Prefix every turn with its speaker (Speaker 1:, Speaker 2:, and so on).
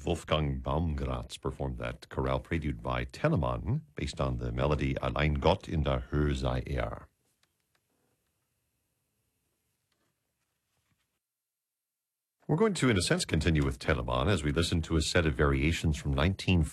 Speaker 1: Wolfgang Baumgratz performed that chorale prelude by Telemann, based on the melody Allein Gott in der Höhe sei er. We're going to, in a sense, continue with Telemann as we listen to a set of variations from